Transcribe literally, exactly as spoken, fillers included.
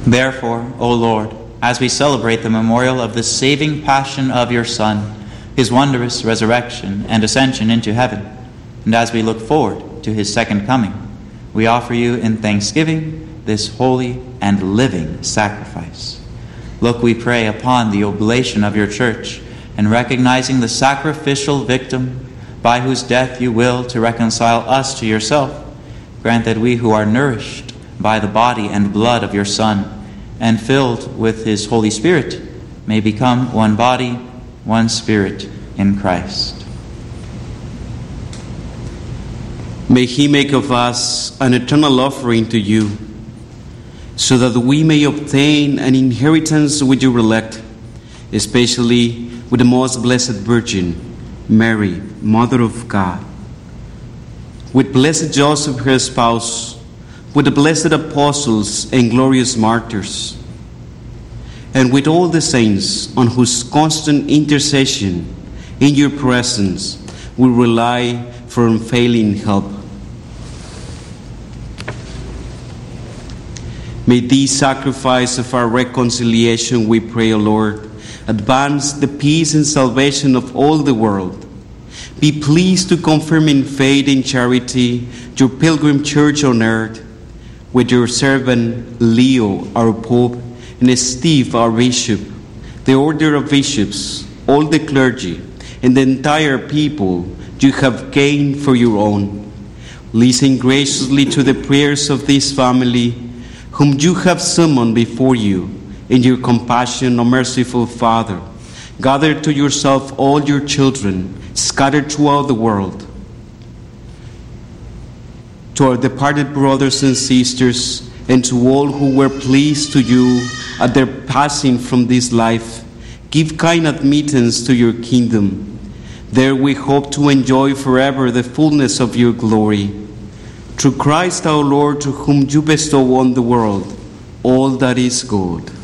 Therefore, O Lord, as we celebrate the memorial of the saving passion of your Son, his wondrous resurrection and ascension into heaven, and as we look forward to his second coming, we offer you in thanksgiving this holy and living sacrifice. Look, we pray, upon the oblation of your church, and recognizing the sacrificial victim by whose death you will to reconcile us to yourself, grant that we who are nourished by the body and blood of your Son, and filled with his Holy Spirit, may become one body, one spirit in Christ. May he make of us an eternal offering to you, so that we may obtain an inheritance with your elect, especially with the most blessed Virgin, Mary, Mother of God, with blessed Joseph, her spouse, with the blessed apostles and glorious martyrs, and with all the saints on whose constant intercession in your presence we rely for unfailing help. May this sacrifice of our reconciliation, we pray, O Lord, advance the peace and salvation of all the world. Be pleased to confirm in faith and charity your pilgrim church on earth, with your servant Leo, our Pope, and Steve, our Bishop, the order of bishops, all the clergy, and the entire people you have gained for your own. Listen graciously to the prayers of this family, whom you have summoned before you. In your compassion, O merciful Father, gather to yourself all your children scattered throughout the world. To our departed brothers and sisters, and to all who were pleased to you at their passing from this life, give kind admittance to your kingdom. There we hope to enjoy forever the fullness of your glory. Through Christ our Lord, to whom you bestow on the world all that is good.